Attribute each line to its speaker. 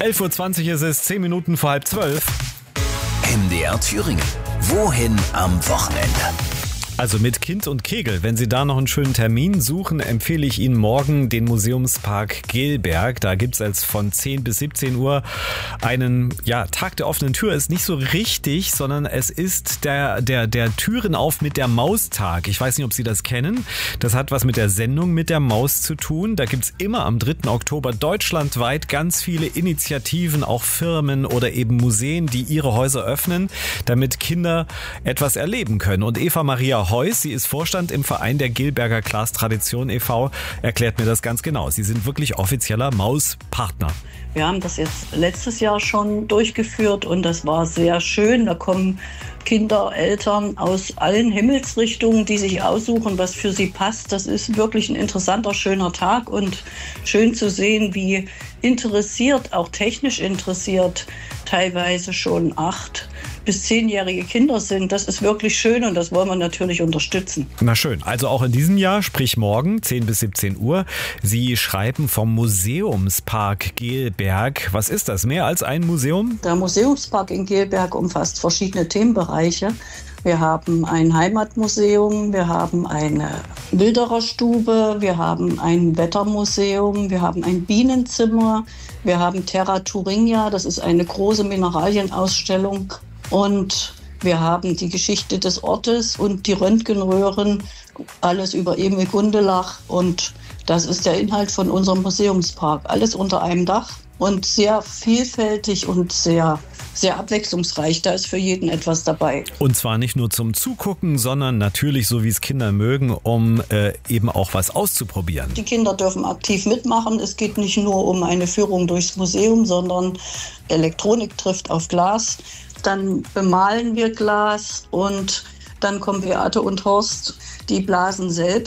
Speaker 1: 11.20 Uhr ist es, 10 Minuten vor 11:30.
Speaker 2: MDR Thüringen. Wohin am Wochenende?
Speaker 1: Also mit Kind und Kegel. Wenn Sie da noch einen schönen Termin suchen, empfehle ich Ihnen morgen den Museumspark Gelberg. Da gibt's als von 10 bis 17 Uhr einen Tag der offenen Tür. Ist nicht so richtig, sondern es ist der Türen auf mit der Maus-Tag. Ich weiß nicht, ob Sie das kennen. Das hat was mit der Sendung mit der Maus zu tun. Da gibt's immer am 3. Oktober deutschlandweit ganz viele Initiativen, auch Firmen oder eben Museen, die ihre Häuser öffnen, damit Kinder etwas erleben können. Und Eva Maria Heuss, sie ist Vorstand im Verein der Gelberger Glastradition e.V., erklärt mir das ganz genau. Sie sind wirklich offizieller Mauspartner.
Speaker 3: Wir haben das jetzt letztes Jahr schon durchgeführt und das war sehr schön. Da kommen Kinder, Eltern aus allen Himmelsrichtungen, die sich aussuchen, was für sie passt. Das ist wirklich ein interessanter, schöner Tag und schön zu sehen, wie interessiert, auch technisch interessiert, teilweise schon 8- bis 10-jährige Kinder sind. Das ist wirklich schön und das wollen wir natürlich unterstützen.
Speaker 1: Na schön, also auch in diesem Jahr, sprich morgen, 10 bis 17 Uhr. Sie schreiben vom Museumspark Gelberg. Was ist das? Mehr als ein Museum?
Speaker 3: Der Museumspark in Gelberg umfasst verschiedene Themenbereiche. Wir haben ein Heimatmuseum, wir haben eine Wildererstube, wir haben ein Wettermuseum, wir haben ein Bienenzimmer, wir haben Terra Thuringia, das ist eine große Mineralienausstellung. Und wir haben die Geschichte des Ortes und die Röntgenröhren, alles über Emil Gundelach. Und das ist der Inhalt von unserem Museumspark. Alles unter einem Dach und sehr vielfältig und sehr, sehr abwechslungsreich. Da ist für jeden etwas dabei.
Speaker 1: Und zwar nicht nur zum Zugucken, sondern natürlich, so wie es Kinder mögen, um eben auch was auszuprobieren.
Speaker 3: Die Kinder dürfen aktiv mitmachen. Es geht nicht nur um eine Führung durchs Museum, sondern Elektronik trifft auf Glas. Dann bemalen wir Glas und dann kommen Beate und Horst, die blasen selbst.